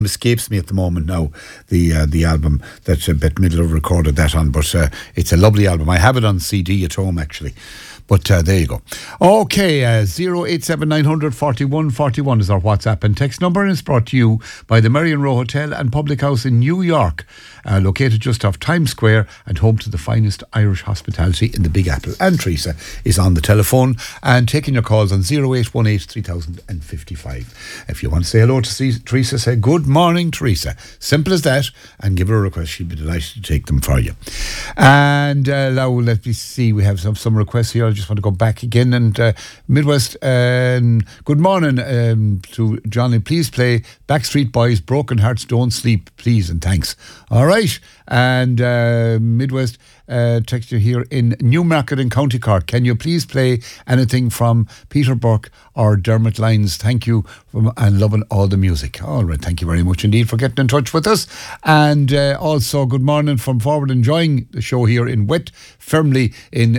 escapes me at the moment now, the album that Bette Midler recorded that on, but it's a lovely album. I have it on CD at home actually. But there you go. Okay, 087 41 41 is our WhatsApp and text number, and it's brought to you by the Merrion Row Hotel and Public House in New York, located just off Times Square and home to the finest Irish hospitality in the Big Apple. And Teresa is on the telephone and taking your calls on 0818 3055. If you want to say hello to Teresa, say good morning, Teresa. Simple as that, and give her a request. She'd be delighted to take them for you. And now let me see, we have some requests here. I just want to go back again, and Midwest, good morning to Johnny. Please play Backstreet Boys, Broken Hearts Don't Sleep, please, and thanks. All right. And Midwest text you here in Newmarket in County Cork. Can you please play anything from Peter Burke or Dermot Lyons? Thank you and loving all the music. All right, thank you very much indeed for getting in touch with us. And also good morning from Forward, enjoying the show here in wet Firmly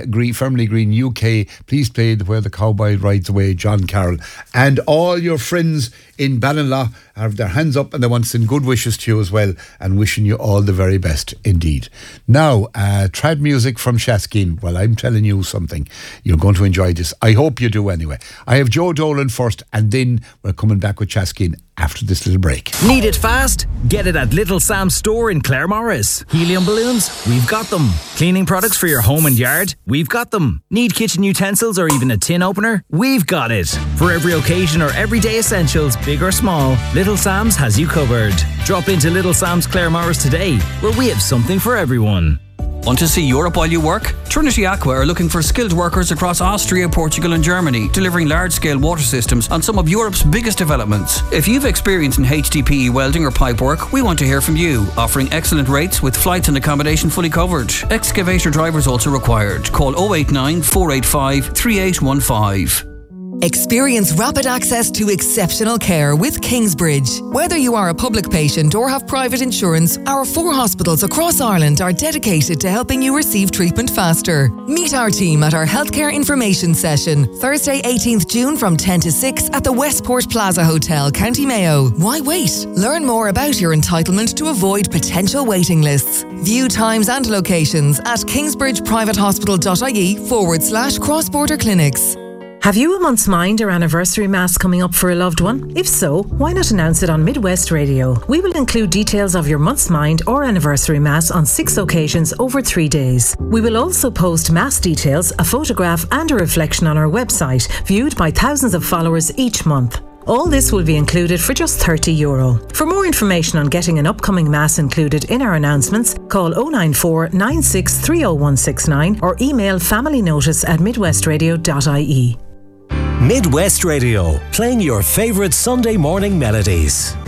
Green, UK. Please play Where the Cowboy Rides Away, John Carroll. And all your friends in Ballinlaw have their hands up and they want to send good wishes to you as well, and wishing you all the very best indeed. Now, trad music from Shaskeen. Well, I'm telling you something, you're going to enjoy this. I hope you do anyway. I have Joe Dolan first, and then we're coming back with Shaskeen after this little break. Need it fast? Get it at Little Sam's store in Claremorris. Helium balloons? We've got them. Cleaning products for your home and yard? We've got them. Need kitchen utensils or even a tin opener? We've got it. For every occasion or everyday essentials, big or small, Little Sam's has you covered. Drop into Little Sam's Claremorris today, where we have something for everyone. Want to see Europe while you work? Trinity Aqua are looking for skilled workers across Austria, Portugal and Germany, delivering large-scale water systems on some of Europe's biggest developments. If you've experience in HDPE welding or pipe work, we want to hear from you, offering excellent rates with flights and accommodation fully covered. Excavator drivers also required. Call 089 485 3815. Experience rapid access to exceptional care with Kingsbridge. Whether you are a public patient or have private insurance, our 4 hospitals across Ireland are dedicated to helping you receive treatment faster. Meet our team at our healthcare information session, Thursday 18th June from 10 to 6 at the Westport Plaza Hotel, County Mayo. Why wait? Learn more about your entitlement to avoid potential waiting lists. View times and locations at kingsbridgeprivatehospital.ie/cross-border clinics. Have you a month's mind or anniversary mass coming up for a loved one? If so, why not announce it on Midwest Radio? We will include details of your month's mind or anniversary mass on 6 occasions over 3 days. We will also post mass details, a photograph and a reflection on our website, viewed by thousands of followers each month. All this will be included for just €30. For more information on getting an upcoming mass included in our announcements, call 094 96 30169 or email familynotice@midwestradio.ie. Midwest Radio, playing your favourite Sunday morning melodies.